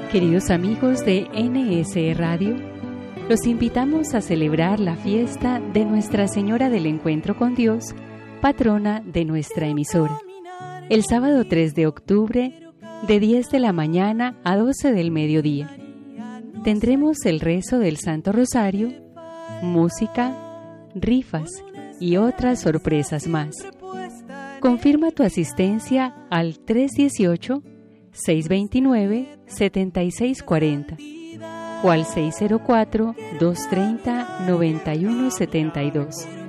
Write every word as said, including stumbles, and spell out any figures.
Queridos amigos de N S Radio, los invitamos a celebrar la fiesta de Nuestra Señora del Encuentro con Dios, patrona de nuestra emisora. El sábado tres de octubre, de diez de la mañana a doce del mediodía, tendremos el rezo del Santo Rosario, música, rifas y otras sorpresas más. Confirma tu asistencia al tres uno ocho, seis dos nueve, siete seis cuatro cero o al seis cero cuatro, dos tres cero, nueve uno siete dos.